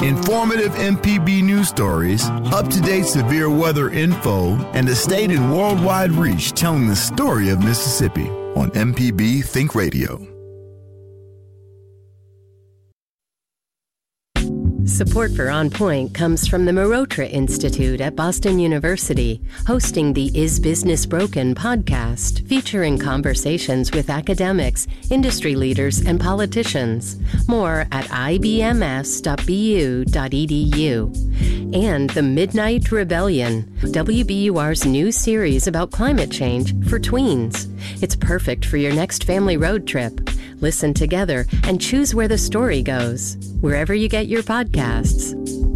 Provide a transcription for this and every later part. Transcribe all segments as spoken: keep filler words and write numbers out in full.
Informative M P B news stories, up-to-date severe weather info, and a state and worldwide reach telling the story of Mississippi on M P B Think Radio. Support for On Point comes from the Marotra Institute at Boston University, hosting the Is Business Broken podcast, featuring conversations with academics, industry leaders, and politicians. More at I B M S dot B U dot E D U. And The Midnight Rebellion, W B U R's new series about climate change for tweens. It's perfect for your next family road trip. Listen together and choose where the story goes, wherever you get your podcasts.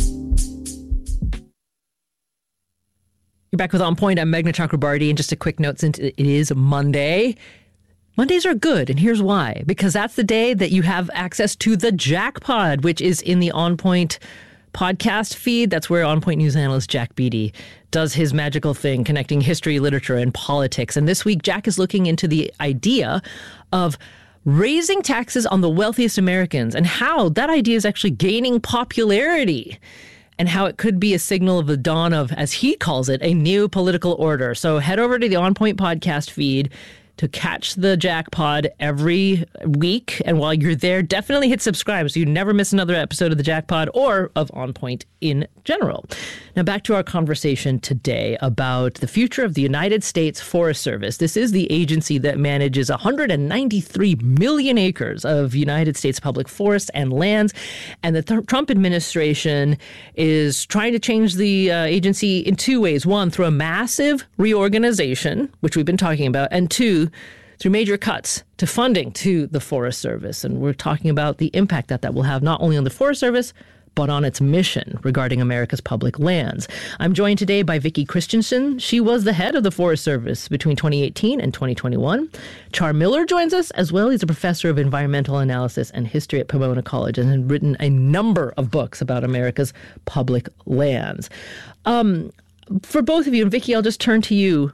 You're back with On Point. I'm Meghna Chakrabarti, and just a quick note, since it is Monday. Mondays are good, and here's why. Because that's the day that you have access to the Jackpod, which is in the On Point podcast feed. That's where On Point news analyst Jack Beatty does his magical thing, connecting history, literature, and politics. And this week, Jack is looking into the idea of raising taxes on the wealthiest Americans and how that idea is actually gaining popularity and how it could be a signal of the dawn of, as he calls it, a new political order. So head over to the On Point podcast feed to catch the Jackpod every week. And while you're there, definitely hit subscribe so you never miss another episode of the Jackpod or of On Point in general. Now back to our conversation today about the future of the United States Forest Service. This is the agency that manages one hundred ninety-three million acres of United States public forests and lands. And the th- Trump administration is trying to change the uh, agency in two ways. One, through a massive reorganization, which we've been talking about, and two, through major cuts to funding to the Forest Service. And we're talking about the impact that that will have not only on the Forest Service, but on its mission regarding America's public lands. I'm joined today by Vicki Christensen. She was the head of the Forest Service between twenty eighteen and twenty twenty-one. Char Miller joins us as well. He's a professor of environmental analysis and history at Pomona College and has written a number of books about America's public lands. Um, for both of you, and Vicki, I'll just turn to you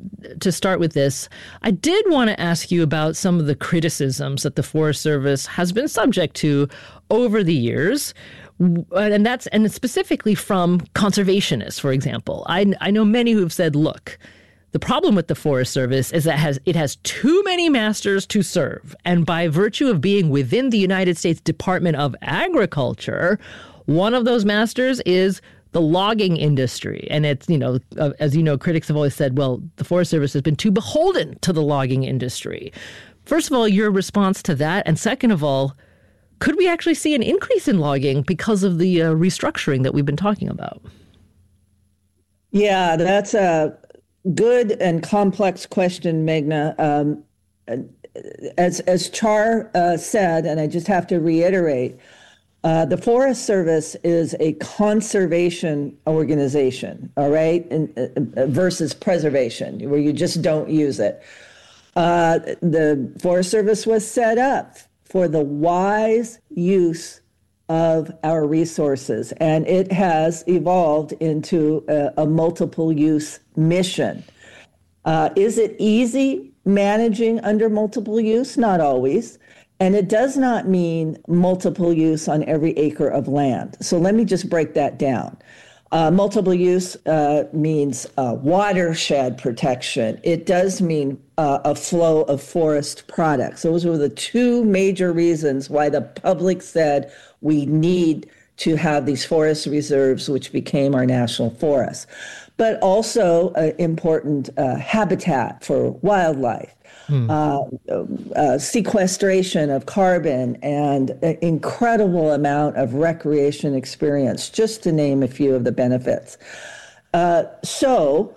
to start with this. I did want to ask you about some of the criticisms that the Forest Service has been subject to over the years. And that's and specifically from conservationists, for example. I, I know many who have said, look, the problem with the Forest Service is that it has, it has too many masters to serve. And by virtue of being within the United States Department of Agriculture, one of those masters is the logging industry. And it's, you know, uh, as you know, critics have always said, well, the Forest Service has been too beholden to the logging industry. First of all, your response to that. And second of all, could we actually see an increase in logging because of the uh, restructuring that we've been talking about? Yeah, that's a good and complex question, Meghna. Um, as as Char uh, said, and I just have to reiterate, uh, the Forest Service is a conservation organization, all right, and, uh, versus preservation, where you just don't use it. Uh, the Forest Service was set up for the wise use of our resources. And it has evolved into a, a multiple use mission. Uh, is it easy managing under multiple use? Not always. And it does not mean multiple use on every acre of land. So let me just break that down. Uh, multiple use uh, means uh, watershed protection. It does mean uh, a flow of forest products. Those were the two major reasons why the public said we need to have these forest reserves, which became our national forests. But also uh, important uh, habitat for wildlife. Hmm. Uh, uh, sequestration of carbon, and an incredible amount of recreation experience, just to name a few of the benefits. Uh, so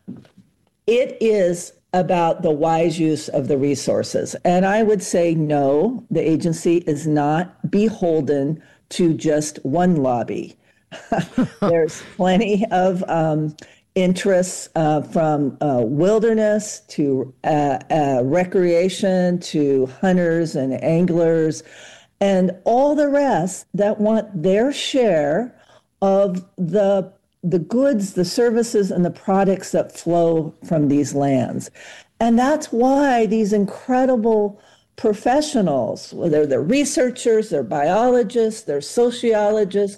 it is about the wise use of the resources. And I would say, no, the agency is not beholden to just one lobby. There's plenty of um, interests uh, from uh, wilderness to uh, uh, recreation to hunters and anglers and all the rest that want their share of the the goods, the services, and the products that flow from these lands. And that's why these incredible professionals, whether they're researchers, they're biologists, they're sociologists,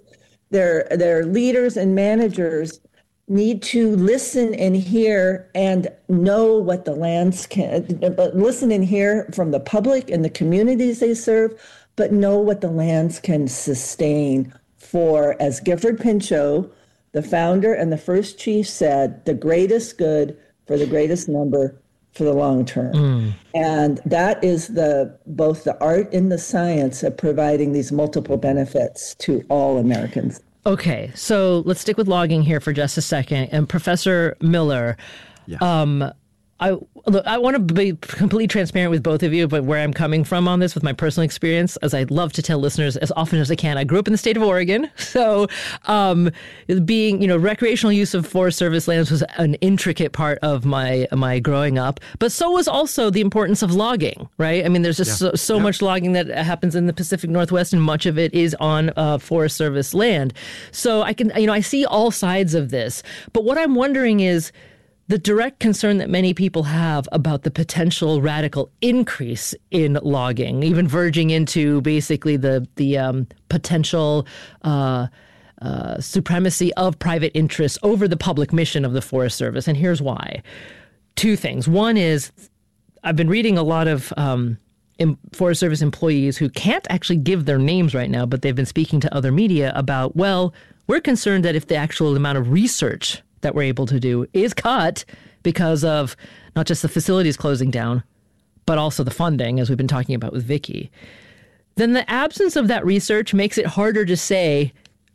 their their leaders and managers need to listen and hear and know what the lands can, but listen and hear from the public and the communities they serve, but know what the lands can sustain for, as Gifford Pinchot, the founder and the first chief said, the greatest good for the greatest number for the long term. Mm. And that is the both the art and the science of providing these multiple benefits to all Americans. Okay, so let's stick with logging here for just a second. And Professor Miller, yeah. um, I look, I want to be completely transparent with both of you, but where I'm coming from on this with my personal experience, as I love to tell listeners as often as I can, I grew up in the state of Oregon. So um, being, you know, recreational use of Forest Service lands was an intricate part of my my growing up. But so was also the importance of logging, right? I mean, there's just yeah. so, so yeah. much logging that happens in the Pacific Northwest, and much of it is on uh, Forest Service land. So I can, you know, I see all sides of this. But what I'm wondering is, the direct concern that many people have about the potential radical increase in logging, even verging into basically the the um, potential uh, uh, supremacy of private interests over the public mission of the Forest Service. And here's why. Two things. One is, I've been reading a lot of um, Forest Service employees who can't actually give their names right now, but they've been speaking to other media about, well, we're concerned that if the actual amount of research that we're able to do is cut because of not just the facilities closing down, but also the funding, as we've been talking about with Vicki, then the absence of that research makes it harder to say,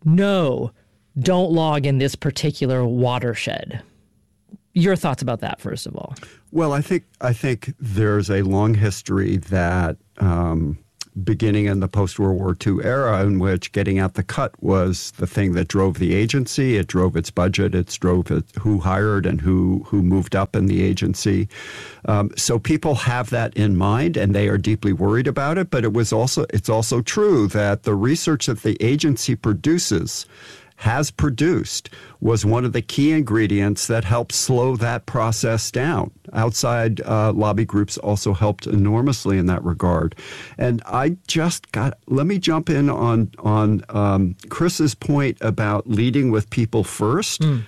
no, don't log in this particular watershed. Your thoughts about that, first of all? Well, I think I think there's a long history that um, beginning in the post-World War Two era, in which getting out the cut was the thing that drove the agency. It drove its budget. It drove it, who hired and who who moved up in the agency. Um, so people have that in mind, and they are deeply worried about it. But it was also it's also true that the research that the agency produces has produced was one of the key ingredients that helped slow that process down. Outside uh, lobby groups also helped enormously in that regard. And I just got, let me jump in on, on um, Chris's point about leading with people first. Mm.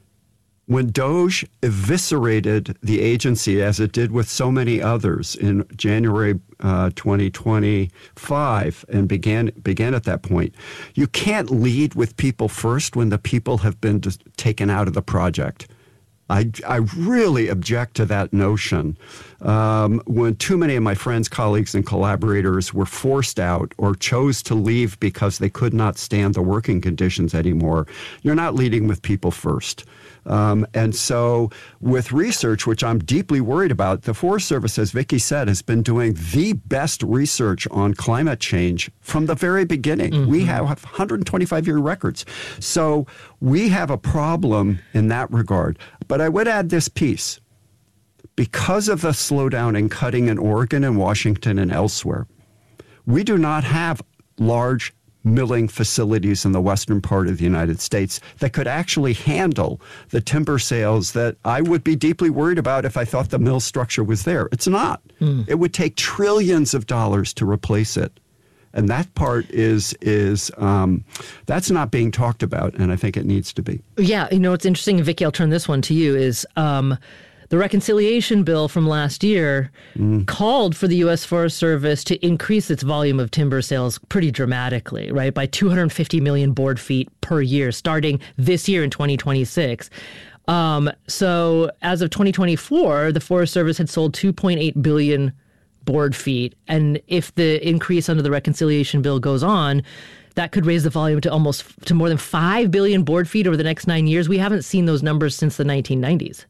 When DOJ eviscerated the agency, as it did with so many others in January uh, twenty twenty-five, and began began at that point, you can't lead with people first when the people have been just taken out of the project. I, I really object to that notion. Um, when too many of my friends, colleagues, and collaborators were forced out or chose to leave because they could not stand the working conditions anymore, you're not leading with people first. Um, and so with research, which I'm deeply worried about, the Forest Service, as Vicki said, has been doing the best research on climate change from the very beginning. Mm-hmm. We have one hundred twenty-five year records. So we have a problem in that regard. But I would add this piece. Because of the slowdown in cutting in Oregon and Washington and elsewhere, we do not have large milling facilities in the western part of the United States that could actually handle the timber sales that I would be deeply worried about if I thought the mill structure was there. It's not. Mm. It would take trillions of dollars to replace it. And that part is, is um, that's not being talked about, and I think it needs to be. Yeah, you know, what's interesting, Vicki, I'll turn this one to you, is um, the reconciliation bill from last year mm. called for the U S Forest Service to increase its volume of timber sales pretty dramatically, right, by two hundred fifty million board feet per year, starting this year in twenty twenty-six. Um, so as of twenty twenty-four, the Forest Service had sold two point eight billion board feet. And if the increase under the reconciliation bill goes on, that could raise the volume to almost to more than five billion board feet over the next nine years. We haven't seen those numbers since the nineteen nineties.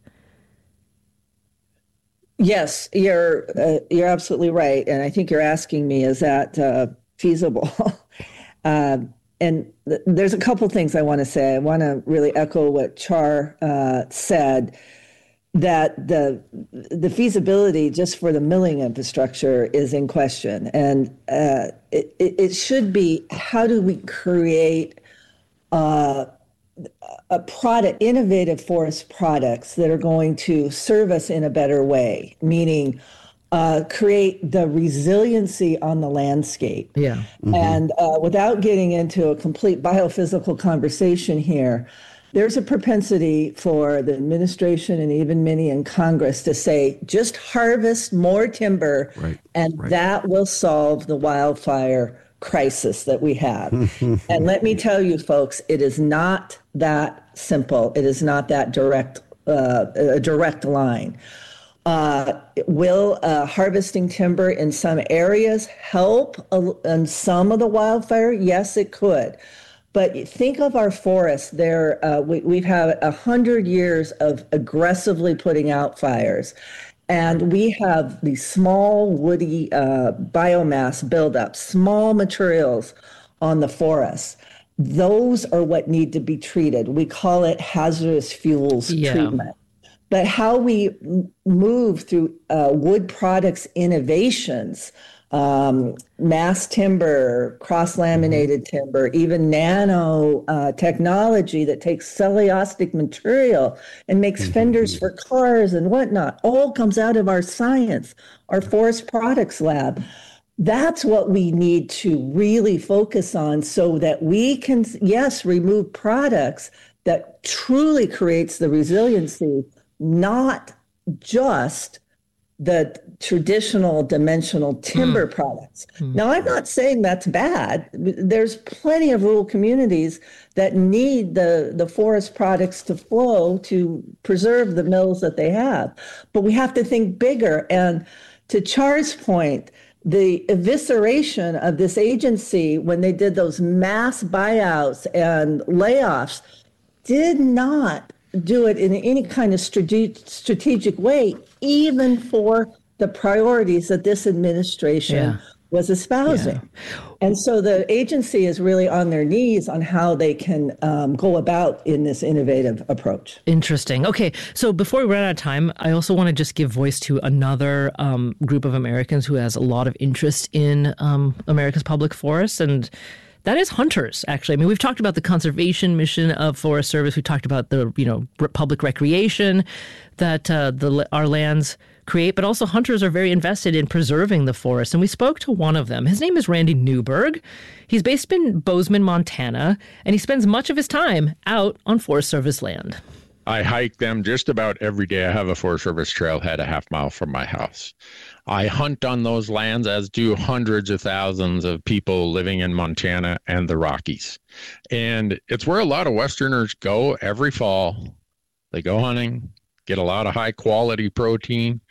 Yes, you're uh, you're absolutely right, and I think you're asking me, is that uh, feasible? uh, and th- there's a couple things I want to say. I want to really echo what Char uh, said, that the the feasibility just for the milling infrastructure is in question, and uh, it, it it should be, how do we create uh, a product, innovative forest products that are going to serve us in a better way, meaning uh, create the resiliency on the landscape. Yeah. Mm-hmm. And uh, without getting into a complete biophysical conversation here, there's a propensity for the administration and even many in Congress to say, just harvest more timber, right, and right. that will solve the wildfire crisis that we have. And let me tell you, folks, it is not that simple. It is not that direct, uh, a direct line. Uh, will uh, harvesting timber in some areas help uh, in some of the wildfire? Yes, it could. But think of our forests. There, uh, we, we've had a hundred years of aggressively putting out fires, and we have these small woody uh, biomass buildup, small materials on the forests. Those are what need to be treated. We call it hazardous fuels yeah. treatment. But how we move through uh, wood products innovations, um, mass timber, cross-laminated timber, even nano uh, technology that takes cellulosic material and makes mm-hmm. fenders for cars and whatnot, all comes out of our science, our forest products lab. That's what we need to really focus on so that we can, yes, remove products that truly creates the resiliency, not just the traditional dimensional timber mm. products. Mm. Now, I'm not saying that's bad. There's plenty of rural communities that need the, the forest products to flow to preserve the mills that they have. But we have to think bigger. And to Char's point, the evisceration of this agency when they did those mass buyouts and layoffs did not do it in any kind of strategic way, even for the priorities that this administration yeah. was espousing. Yeah. And so the agency is really on their knees on how they can um, go about in this innovative approach. Interesting. Okay, so before we run out of time, I also want to just give voice to another um, group of Americans who has a lot of interest in um, America's public forests, and that is hunters, actually. I mean, we've talked about the conservation mission of Forest Service. We talked about the, you know, public recreation that uh, the our lands create, but also hunters are very invested in preserving the forest. And we spoke to one of them. His name is Randy Newberg. He's based in Bozeman, Montana, and he spends much of his time out on Forest Service land. I hike them just about every day. I have a Forest Service trailhead a half mile from my house. I hunt on those lands, as do hundreds of thousands of people living in Montana and the Rockies. And it's where a lot of Westerners go every fall. They go hunting, get a lot of high quality protein,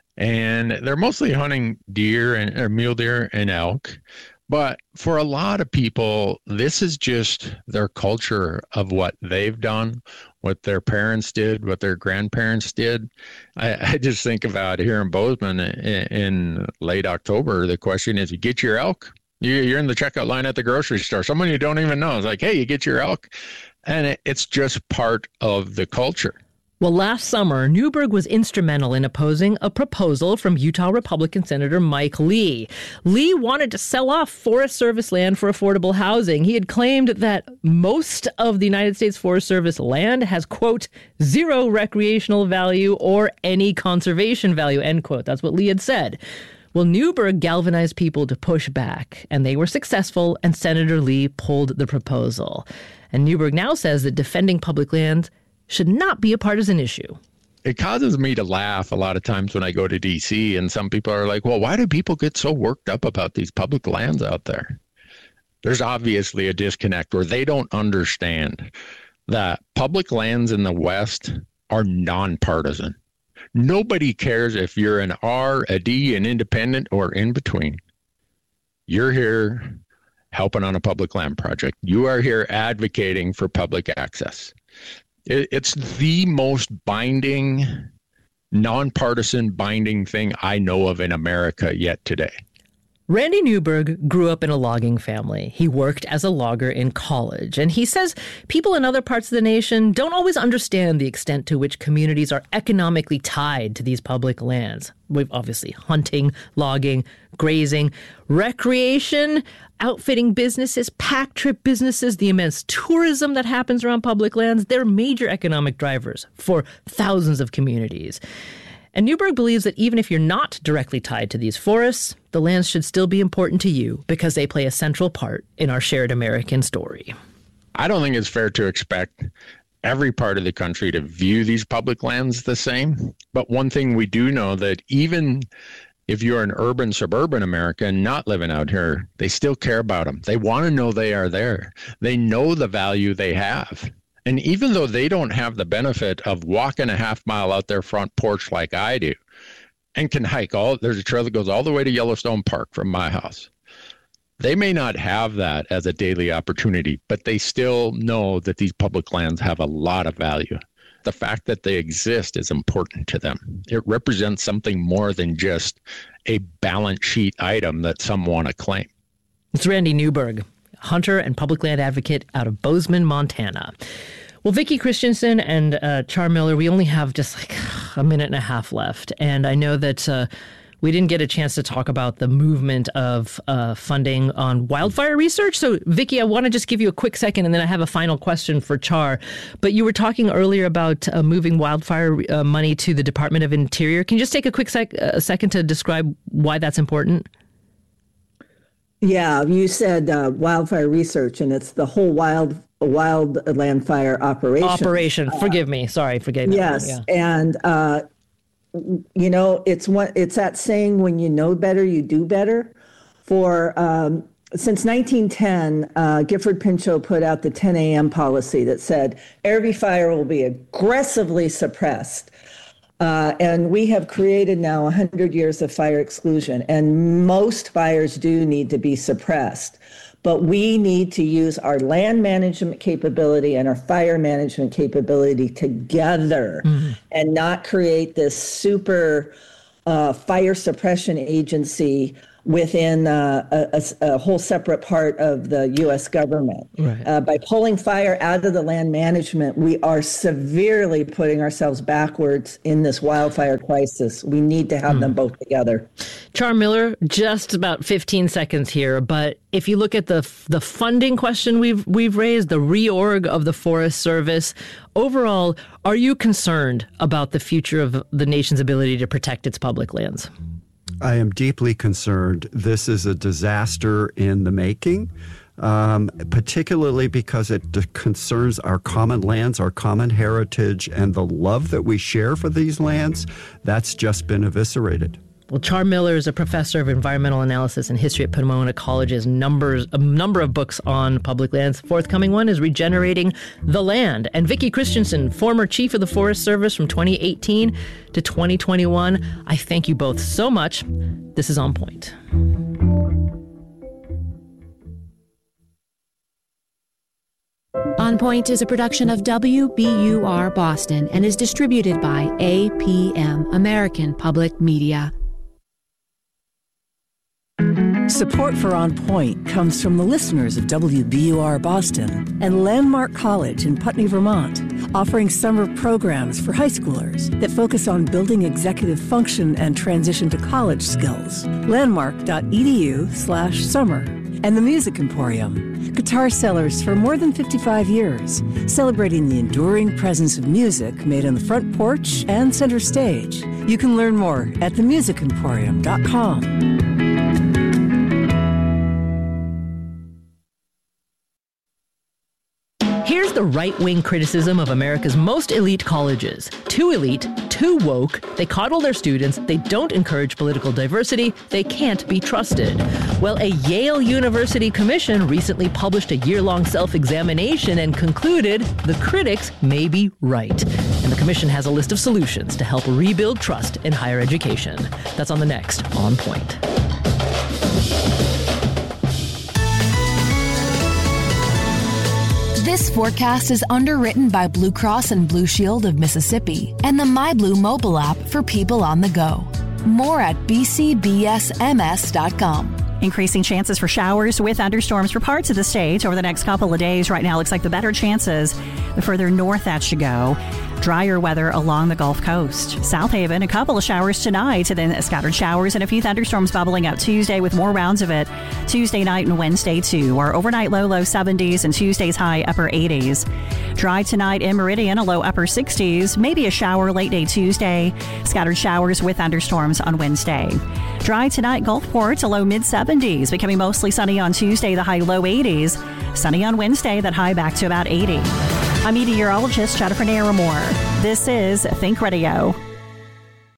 and they're mostly hunting deer and or mule deer and elk. But for a lot of people, this is just their culture of what they've done, what their parents did, what their grandparents did. I, I just think about here in Bozeman in, in late October, the question is, you get your elk? You, you're in the checkout line at the grocery store. Someone you don't even know is like, hey, you get your elk? And it, it's just part of the culture. Well, last summer, Newberg was instrumental in opposing a proposal from Utah Republican Senator Mike Lee. Lee wanted to sell off Forest Service land for affordable housing. He had claimed that most of the United States Forest Service land has, quote, zero recreational value or any conservation value, end quote. That's what Lee had said. Well, Newberg galvanized people to push back, and they were successful, and Senator Lee pulled the proposal. And Newberg now says that defending public lands should not be a partisan issue. It causes me to laugh a lot of times when I go to D C and some people are like, well, why do people get so worked up about these public lands out there? There's obviously a disconnect where they don't understand that public lands in the West are nonpartisan. Nobody cares if you're an R, a D, an independent, or in between. You're here helping on a public land project. You are here advocating for public access. It's the most binding, nonpartisan binding thing I know of in America yet today. Randy Newberg grew up in a logging family. He worked as a logger in college, and he says people in other parts of the nation don't always understand the extent to which communities are economically tied to these public lands. We've obviously hunting, logging, grazing, recreation, outfitting businesses, pack trip businesses, the immense tourism that happens around public lands. They're major economic drivers for thousands of communities. And Newberg believes that even if you're not directly tied to these forests, the lands should still be important to you because they play a central part in our shared American story. I don't think it's fair to expect every part of the country to view these public lands the same. But one thing we do know that even if you're an urban, suburban American not living out here, they still care about them. They want to know they are there. They know the value they have. And even though they don't have the benefit of walking a half mile out their front porch like I do, and can hike all, there's a trail that goes all the way to Yellowstone Park from my house. They may not have that as a daily opportunity, but they still know that these public lands have a lot of value. The fact that they exist is important to them. It represents something more than just a balance sheet item that some want to claim. It's Randy Newberg, hunter and public land advocate out of Bozeman, Montana. Well, Vicki Christensen and uh, Char Miller, we only have just like a minute and a half left. And I know that uh, we didn't get a chance to talk about the movement of uh, funding on wildfire research. So, Vicki, I want to just give you a quick second, and then I have a final question for Char. But you were talking earlier about uh, moving wildfire uh, money to the Department of Interior. Can you just take a quick sec- a second to describe why that's important? Yeah, you said uh, wildfire research, and it's the whole wild wildland fire operation. Operation. Uh, Forgive me. Sorry, forgetting that. Yes, Yeah. and uh, you know, it's one. It's that saying: when you know better, you do better. For um, since nineteen ten, uh, Gifford Pinchot put out the ten a.m. policy that said every fire will be aggressively suppressed. Uh, and we have created now one hundred years of fire exclusion, and most fires do need to be suppressed. But we need to use our land management capability and our fire management capability together, mm-hmm. and not create this super uh, fire suppression agency within uh, a, a, a whole separate part of the U S government. Right. Uh, by pulling fire out of the land management, we are severely putting ourselves backwards in this wildfire crisis. We need to have mm. them both together. Char Miller, just about fifteen seconds here, but if you look at the the funding question we've we've raised, the reorg of the Forest Service, overall, are you concerned about the future of the nation's ability to protect its public lands? I am deeply concerned. This is a disaster in the making, um, particularly because it d- concerns our common lands, our common heritage, and the love that we share for these lands. That's just been eviscerated. Well, Char Miller is a professor of environmental analysis and history at Pomona College's numbers, a number of books on public lands. Forthcoming one is Regenerating the Land. And Vicki Christensen, former chief of the Forest Service from twenty eighteen to twenty twenty-one. I thank you both so much. This is On Point. On Point is a production of W B U R Boston and is distributed by A P M, American Public Media. Support for On Point comes from the listeners of W B U R Boston and Landmark College in Putney, Vermont, offering summer programs for high schoolers that focus on building executive function and transition to college skills. Landmark.edu slash summer. And the Music Emporium, guitar sellers for more than fifty-five years, celebrating the enduring presence of music made on the front porch and center stage. You can learn more at the music emporium dot com. Here's the right-wing criticism of America's most elite colleges. Too elite, too woke, they coddle their students, they don't encourage political diversity, they can't be trusted. Well, a Yale University commission recently published a year-long self-examination and concluded the critics may be right. And the commission has a list of solutions to help rebuild trust in higher education. That's on the next On Point. This forecast is underwritten by Blue Cross and Blue Shield of Mississippi and the MyBlue mobile app for people on the go. More at b c b s m s dot com. Increasing chances for showers with thunderstorms for parts of the state over the next couple of days. Right now, looks like the better chances the further north that you go. Drier weather along the Gulf Coast. South Haven, a couple of showers tonight, and then scattered showers and a few thunderstorms bubbling out Tuesday with more rounds of it Tuesday night and Wednesday too. Our overnight low, low seventies and Tuesday's high upper eighties. Dry tonight in Meridian, a low upper sixties, maybe a shower late day Tuesday. Scattered showers with thunderstorms on Wednesday. Dry tonight, Gulfport, a low mid seventies, becoming mostly sunny on Tuesday, the high low eighties. Sunny on Wednesday, that high back to about eighty. I'm meteorologist Jennifer Naramore. This is Think Radio.